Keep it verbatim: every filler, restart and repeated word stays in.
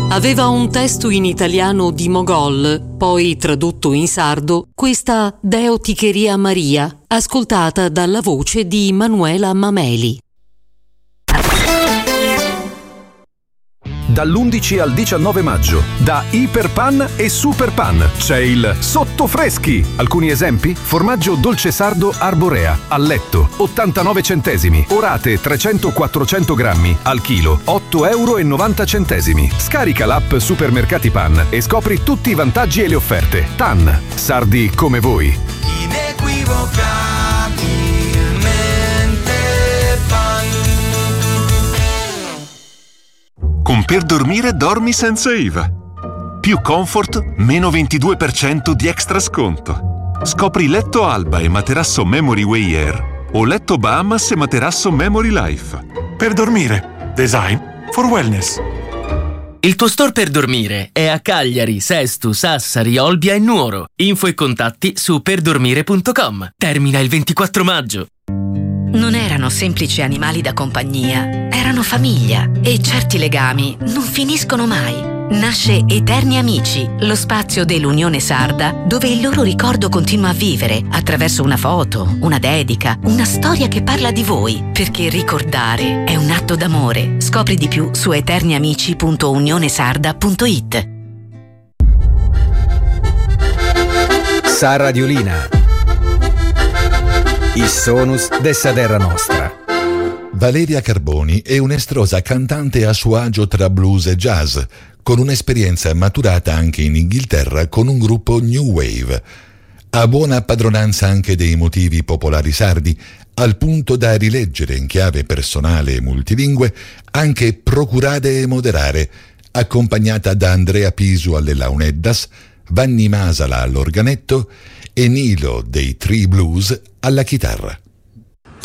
Aveva un testo in italiano di Mogol, poi tradotto in sardo, questa Deoticheria Maria, ascoltata dalla voce di Manuela Mameli. Dall'undici al diciannove maggio, da Iperpan e Superpan c'è il Sottofreschi. Alcuni esempi? Formaggio dolce sardo Arborea, al letto, ottantanove centesimi. Orate trecento quattrocento grammi, al chilo, otto euro e novanta centesimi. Scarica l'app Supermercati Pan e scopri tutti i vantaggi e le offerte. Tan, sardi come voi. Con Per Dormire dormi senza I V A. Più comfort, meno ventidue per cento di extra sconto. Scopri letto Alba e materasso Memory Way Air o letto Bahamas e materasso Memory Life. Per Dormire. Design for wellness. Il tuo store Per Dormire è a Cagliari, Sesto, Sassari, Olbia e Nuoro. Info e contatti su perdormire punto com. Termina il ventiquattro maggio. Non erano semplici animali da compagnia, erano famiglia e certi legami non finiscono mai. Nasce Eterni Amici, lo spazio dell'Unione Sarda dove il loro ricordo continua a vivere attraverso una foto, una dedica, una storia che parla di voi, perché ricordare è un atto d'amore. Scopri di più su eterniamici punto unionesarda punto it. Sa Radiolina. I sonus dessa terra nostra. Valeria Carboni è un'estrosa cantante a suo agio tra blues e jazz, con un'esperienza maturata anche in Inghilterra con un gruppo New Wave. Ha buona padronanza anche dei motivi popolari sardi, al punto da rileggere in chiave personale e multilingue anche Procurare e moderare, accompagnata da Andrea Pisu alle launeddas, Vanni Masala all'organetto e Nilo dei Tree Blues alla chitarra.